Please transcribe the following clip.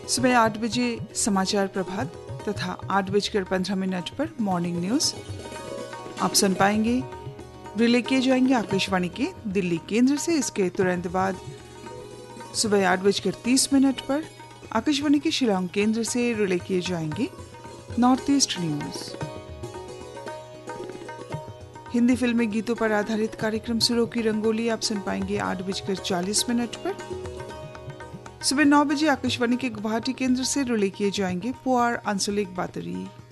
सुबह 8 बजे समाचार प्रभात तथा 8:15 पर मॉर्निंग न्यूज आप सुन पाएंगे। रिले किए जाएंगे आकाशवाणी के दिल्ली केंद्र से। इसके तुरंत बाद सुबह 8:30 पर आकाशवाणी के शिलांग केंद्र से रिले किए जाएंगे नॉर्थ ईस्ट न्यूज। हिंदी फिल्मी गीतों पर आधारित कार्यक्रम सुरों की रंगोली आप सुन पाएंगे 8:40 पर। सुबह 9 बजे आकाशवाणी के गुवाहाटी केंद्र से रिले किए जाएंगे पुआर आंचलिक बातरी।